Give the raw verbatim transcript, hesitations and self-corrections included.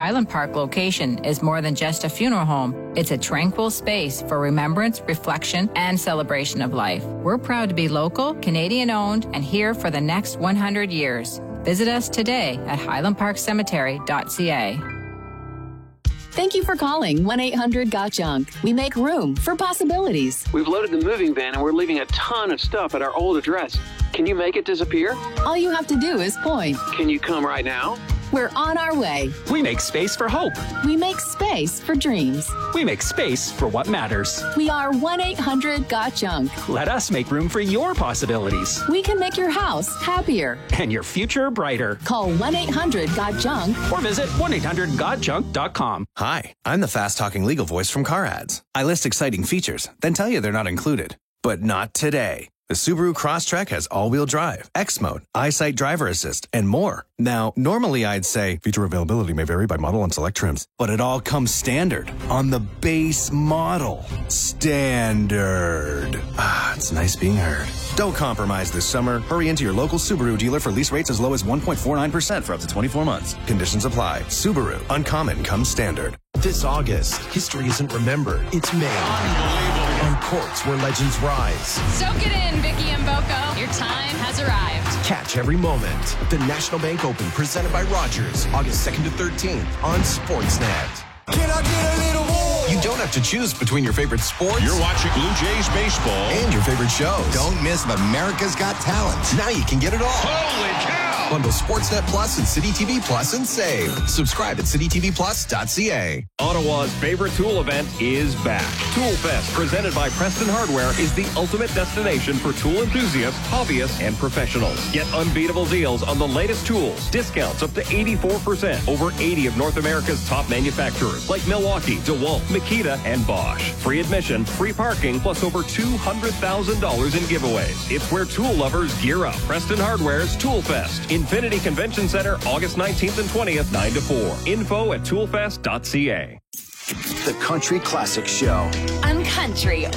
Highland Park location is more than just a funeral home. It's a tranquil space for remembrance, reflection, and celebration of life. We're proud to be local, Canadian-owned, and here for the next one hundred years. Visit us today at highland park cemetery dot c a. Thank you for calling one eight hundred got junk. We make room for possibilities. We've loaded the moving van and we're leaving a ton of stuff at our old address. Can you make it disappear? All you have to do is point. Can you come right now? We're on our way. We make space for hope. We make space for dreams. We make space for what matters. We are one eight hundred got junk. Let us make room for your possibilities. We can make your house happier. And your future brighter. Call one eight hundred got junk. Or visit one eight hundred got junk dot com. Hi, I'm the fast-talking legal voice from Car Ads. I list exciting features, then tell you they're not included. But not today. The Subaru Crosstrek has all-wheel drive, X-Mode, EyeSight driver assist, and more. Now, normally I'd say feature availability may vary by model and select trims, but it all comes standard on the base model. Standard. Ah, it's nice being heard. Don't compromise this summer. Hurry into your local Subaru dealer for lease rates as low as one point four nine percent for up to twenty-four months. Conditions apply. Subaru. Uncommon comes standard. This August, history isn't remembered, it's made. On courts where legends rise. Soak it in, Vicky and Boko. Your time has arrived. Catch every moment. The National Bank Open, presented by Rogers, August second to thirteenth on Sportsnet. Can I get a little more? You don't have to choose between your favorite sports. You're watching Blue Jays baseball. And your favorite shows. Don't miss America's Got Talent. Now you can get it all. Holy cow! Bundle Sportsnet Plus and City T V Plus and save. Subscribe at city t v plus dot c a. Ottawa's favorite tool event is back. Tool Fest, presented by Preston Hardware, is the ultimate destination for tool enthusiasts, hobbyists, and professionals. Get unbeatable deals on the latest tools. Discounts up to eighty-four percent over eighty of North America's top manufacturers like Milwaukee, DeWalt, Makita, and Bosch. Free admission, free parking, plus over two hundred thousand dollars in giveaways. It's where tool lovers gear up. Preston Hardware's Tool Fest. Infinity Convention Center, August nineteenth and twentieth, nine to four. Info at toolfest dot c a. The Country Classic Show. On Country